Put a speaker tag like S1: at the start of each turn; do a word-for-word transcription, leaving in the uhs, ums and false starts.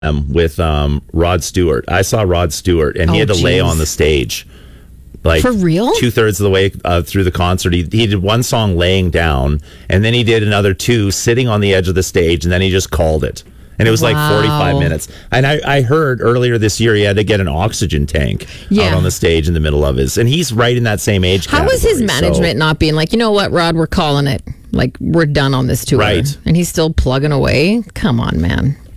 S1: um, with um, Rod Stewart. I saw Rod Stewart, and he
S2: Oh,
S1: had to lay
S2: geez.
S1: on the stage. Like
S2: For real?
S1: two thirds of the way uh, through the concert, he, he did one song laying down, and then he did another two sitting on the edge of the stage, and then he just called it. And it was like
S2: Wow.
S1: forty-five minutes. And I, I heard earlier this year he had to get an oxygen tank
S2: Yeah.
S1: out on the stage in the middle of his. And he's right in that same age
S2: How was his
S1: category,
S2: management
S1: so-
S2: not being like, you know what, Rod, we're calling it. Like, we're done on this tour.
S1: Right.
S2: And he's still plugging away? Come on, man.